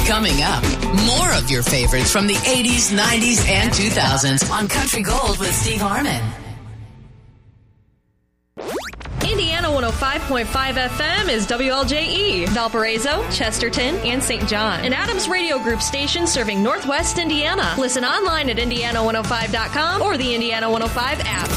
Coming up, more of your favorites from the 80s, 90s, and 2000s on Country Gold with Steve Harmon. Indiana 105.5 FM is WLJE, Valparaiso, Chesterton, and St. John. An Adams Radio Group station serving Northwest Indiana. Listen online at Indiana105.com or the Indiana 105 app.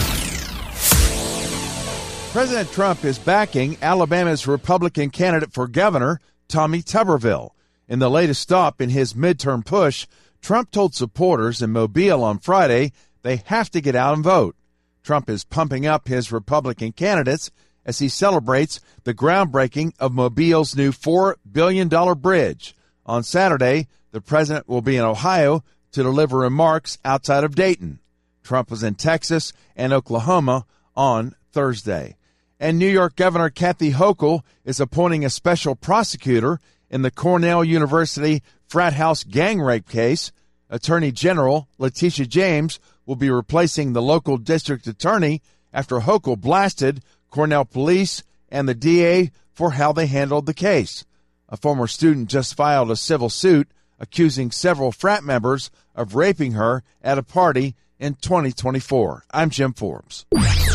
President Trump is backing Alabama's Republican candidate for governor, Tommy Tuberville. In the latest stop in his midterm push, Trump told supporters in Mobile on Friday they have to get out and vote. Trump is pumping up his Republican candidates as he celebrates the groundbreaking of Mobile's new $4 billion bridge. On Saturday, the president will be in Ohio to deliver remarks outside of Dayton. Trump was in Texas and Oklahoma on Thursday. And New York Governor Kathy Hochul is appointing a special prosecutor in the Cornell University frat house gang rape case. Attorney General Letitia James will be replacing the local district attorney after Hochul blasted Cornell police and the DA for how they handled the case. A former student just filed a civil suit accusing several frat members of raping her at a party in 2024. I'm Jim Forbes.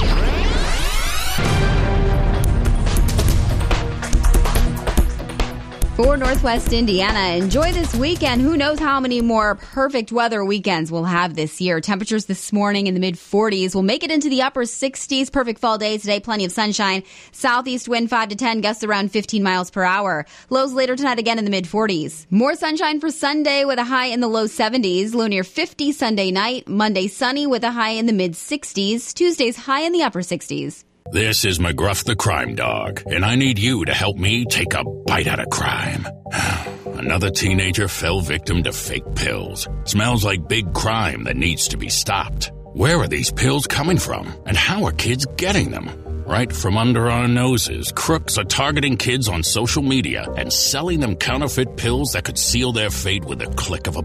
For Northwest Indiana, enjoy this weekend. Who knows how many more perfect weather weekends we'll have this year. Temperatures this morning in the mid-40s. We'll make it into the upper 60s. Perfect fall day today. Plenty of sunshine. Southeast wind 5 to 10, gusts around 15 miles per hour. Lows later tonight again in the mid-40s. More sunshine for Sunday with a high in the low 70s. Low near 50 Sunday night. Monday sunny with a high in the mid-60s. Tuesday's high in the upper 60s. This is McGruff the Crime Dog, and I need you to help me take a bite out of crime. Another teenager fell victim to fake pills. Smells like big crime that needs to be stopped. Where are these pills coming from, and how are kids getting them? Right from under our noses, crooks are targeting kids on social media and selling them counterfeit pills that could seal their fate with a click of a